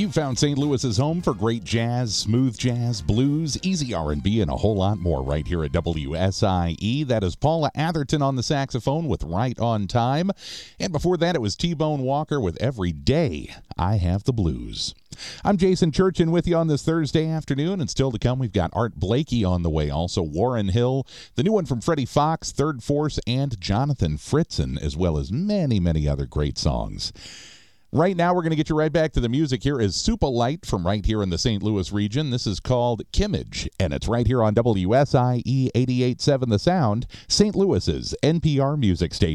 You found St. Louis's home for great jazz, smooth jazz, blues, easy R&B, and a whole lot more right here at WSIE. That is Paula Atherton on the saxophone with Right on Time. And before that, it was T-Bone Walker with Every Day I Have the Blues. I'm Jason Churchin with you on this Thursday afternoon, and still to come, we've got Art Blakey on the way. Also, Warren Hill, the new one from Freddie Fox, Third Force, and Jonathan Fritzen, as well as many, many other great songs. Right now, we're going to get you right back to the music. Here is Super Light from right here in the St. Louis region. This is called Kimmage, and it's right here on WSIE 88.7 The Sound, St. Louis's NPR music station.